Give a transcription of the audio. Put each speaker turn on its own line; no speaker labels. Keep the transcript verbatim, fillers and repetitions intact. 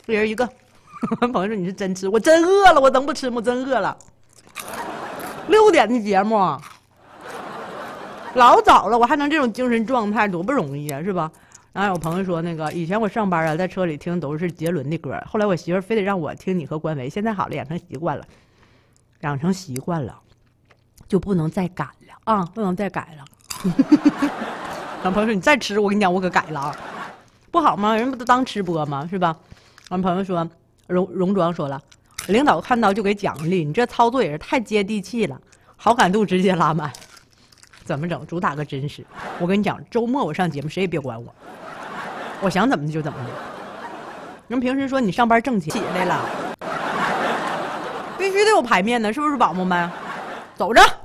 一人一个。朋友说你是真吃，我真饿了，我能不吃吗？我真饿了。六点的节目，老早了，我还能这种精神状态，多不容易啊，是吧？然后有朋友说，那个以前我上班啊，在车里听都是杰伦的歌，后来我媳妇非得让我听你和关维，现在好了，养成习惯了，养成习惯了，就不能再改了啊，不能再改了。然后朋友说你再吃，我跟你讲，我可改了啊，不好吗？人不都当吃播吗？是吧？完朋友说，荣荣庄说了，领导看到就给奖励，你这操作也是太接地气了，好感度直接拉满。怎么整？主打个真实。我跟你讲，周末我上节目，谁也别管我，我想怎么的就怎么的。人平时说你上班挣钱起来了，必须得有排面的，是不是宝宝们？走着。